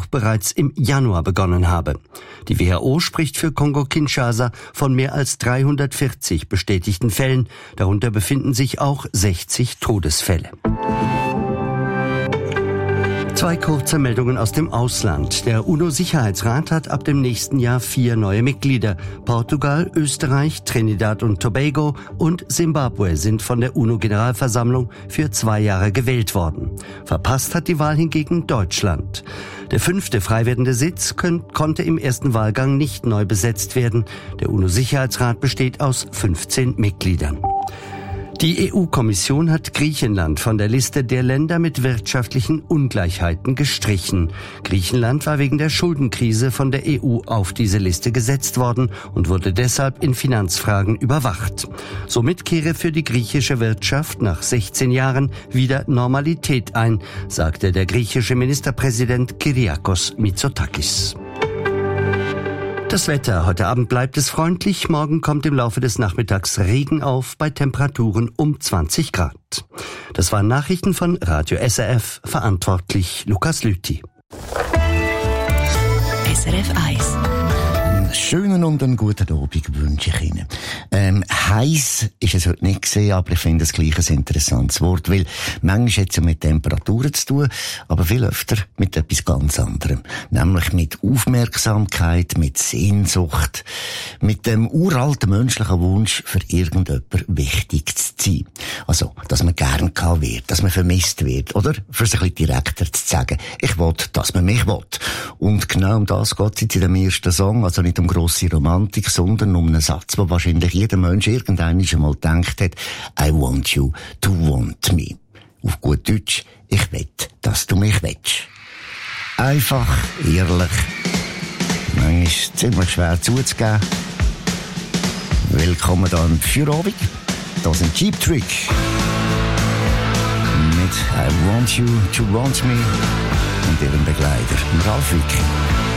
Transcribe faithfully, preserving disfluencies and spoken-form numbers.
bereits im Januar begonnen habe. Die W H O spricht für Kongo-Kinshasa von mehr als dreihundertvierzig bestätigten Fällen. Darunter befinden sich auch sechzig Todesfälle. Zwei kurze Meldungen aus dem Ausland. Der UNO-Sicherheitsrat hat ab dem nächsten Jahr vier neue Mitglieder. Portugal, Österreich, Trinidad und Tobago und Simbabwe sind von der UNO-Generalversammlung für zwei Jahre gewählt worden. Verpasst hat die Wahl hingegen Deutschland. Der fünfte frei werdende Sitz könnt, konnte im ersten Wahlgang nicht neu besetzt werden. Der UNO-Sicherheitsrat besteht aus fünfzehn Mitgliedern. Die E U-Kommission hat Griechenland von der Liste der Länder mit wirtschaftlichen Ungleichheiten gestrichen. Griechenland war wegen der Schuldenkrise von der E U auf diese Liste gesetzt worden und wurde deshalb in Finanzfragen überwacht. Somit kehre für die griechische Wirtschaft nach sechzehn Jahren wieder Normalität ein, sagte der griechische Ministerpräsident Kyriakos Mitsotakis. Das Wetter. Heute Abend bleibt es freundlich. Morgen kommt im Laufe des Nachmittags Regen auf bei Temperaturen um zwanzig Grad. Das waren Nachrichten von Radio S R F. Verantwortlich Lukas Lüthi. S R F eins. Einen schönen und einen guten Abend wünsche ich Ihnen. Ähm, heiß ist es heute nicht gesehen, aber ich finde es gleich ein interessantes Wort, weil manchmal hat es ja mit Temperaturen zu tun, aber viel öfter mit etwas ganz anderem. Nämlich mit Aufmerksamkeit, mit Sehnsucht, mit dem uralten menschlichen Wunsch, für irgendjemand wichtig zu sein. Also, dass man gern gehabt wird, dass man vermisst wird, oder? Für es ein bisschen direkter zu sagen, ich will, dass man mich will. Und genau um das geht es jetzt in dem ersten Song, also nicht um grosse Romantik, sondern um einen Satz, wo wahrscheinlich jeder Mensch irgendwann einmal gedacht hat, I want you to want me. Auf gut Deutsch, ich will, dass du mich willst. Einfach, ehrlich, manchmal ziemlich schwer zuzugeben. Willkommen hier im Feierabend. Das ist ein Cheap Trick. Mit I want you to want me und ihrem Begleiter, Ralf Wicki.